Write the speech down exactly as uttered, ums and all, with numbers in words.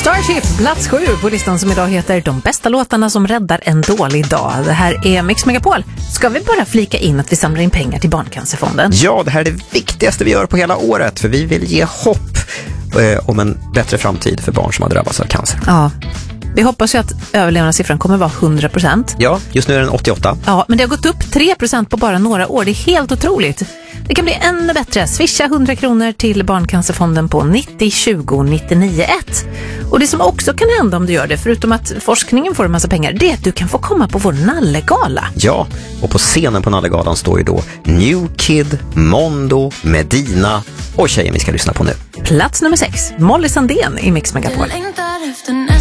Starship, plats sju på listan som idag heter De bästa låtarna som räddar en dålig dag. Det här är Mix Megapol. Ska vi bara flika in att vi samlar in pengar till Barncancerfonden? Ja, det här är det viktigaste vi gör på hela året, för vi vill ge hopp eh, om en bättre framtid för barn som har drabbats av cancer. Ja. Vi hoppas ju att överlevnadssiffran kommer vara hundra procent. Ja, just nu är den åttioåtta. Ja, men det har gått upp tre procent på bara några år. Det är helt otroligt. Det kan bli ännu bättre. Swisha hundra kronor till Barncancerfonden på nittio tjugo nittionio ett. Och det som också kan hända om du gör det, förutom att forskningen får en massa pengar, det är att du kan få komma på vår Nallegala. Ja, och på scenen på Nallegalan står ju då New Kid, Mondo, Medina och tjejen vi ska lyssna på nu. Plats nummer sex, Molly Sandén i Mix Megapol.